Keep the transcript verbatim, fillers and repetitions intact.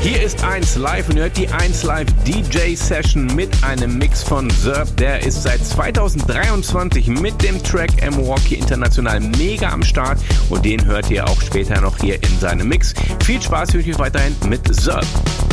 Hier ist eins Live und ihr hört die eins Live D J Session mit einem Mix von Zerb. Der ist seit zweitausenddreiundzwanzig mit dem Track Milwaukee International mega am Start und den hört ihr auch später noch hier in seinem Mix. Viel Spaß wünsche ich weiterhin mit Zerb.